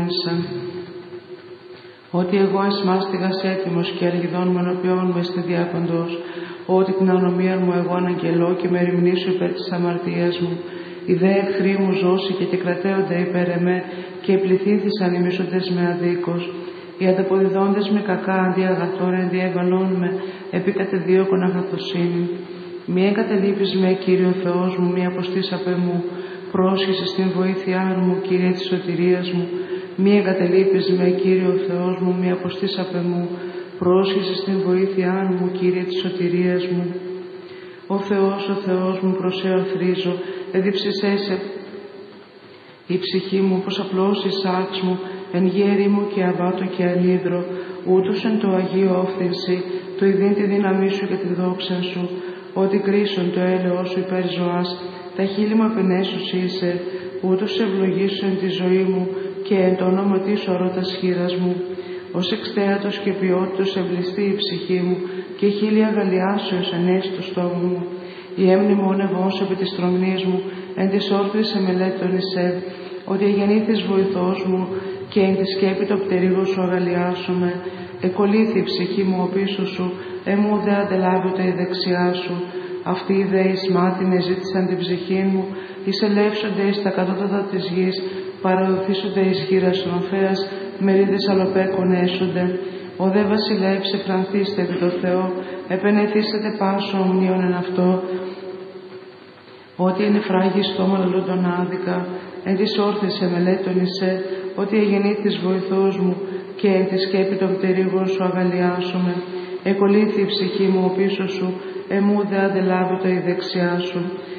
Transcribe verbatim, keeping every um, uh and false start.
εικόνησαν. Ότι εγώ εσμάστηγας έτοιμος και αργιδών με ενωπιών με στη διάκοντος, ότι την ανομία μου εγώ αναγγελώ και με ρημνήσω υπέρ της αμαρτίας μου. Οι δε εχθροί μου ζώσει και κρατέονται υπέρ εμέ και πληθύνθησαν οι μίσοντες με αδίκως. Οι ανταποδιδόντες με κακά αντί αγαθών ενδιαβαλών με επί κατεδίωκον αγαθοσύνη. Μη εγκατελείπεις με, Κύριο Θεός μου, μη αποστείς απ' εμού. Πρόσχεσαι στην βοήθειά μου, Κύριε της σωτηρίας μου. Μη εγκατελείπεις με, Κύριο Θεός μου, μη αποστείς απ' εμού. Πρόσχεσαι στην βοήθειά μου, Κύριε της σωτηρίας μου. Ο Θεός, ο Θεός μου, προς σε ορθρίζω, εδίψησέσαι η ψυχή μου, πως απλώς η σάξ μου, εν γέρι μου και αβάτω και ανίδρο, ούτως εν το Αγίο όφθηνση, το ειδήν τη δύναμή σου και τη δόξα σου, ότι κρίσον το έλεος σου υπέρ ζωάς, τα χείλη μου απενέσους είσαι, ούτως ευλογήσου εν τη ζωή μου και εν το όνομα της ορώτας χείρας μου. Ως εξτέατος και ποιότητος ευλιστεί η ψυχή μου και χείλη αγαλιάσεως ενέσει το στόμα μου. Η έμνη μόνευόν σου επί της τρομνής μου, εν της όρθρης σε μελέτων εισεύ, ότι εγεννήθης βοηθός μου και εν τη σκέπη το πτερίγο σου αγαλιάσουμε. Εκολύθη η ψυχή μου ο πίσω σου, εμού δε αντελάβεται η δεξιά σου. Αυτοί οι δε εις μάτιν εζήτησαν την ψυχή μου, εις ελεύσονται εις τα κατώτατα της γης, παραδοθήσονται εις γύρας νοφέας, μερίδες αλλοπέκων έσονται. Ο δε βασιλεύς επρανθήστε επί το Θεό, επενεθήσετε πάσο ομνίων εν αυτό, ότι είναι φράγει στόμα λαλούντον άδικα, εν της όρθης εμελέτων εισέ, ότι εγεννήθης βοηθός μου και εν τη σκέπη των πτερίγων σου αγαλιάσουμε. Εκολύθη η ψυχή μου ο πίσω σου, εμού δε αντελάβεται η δεξιά σου.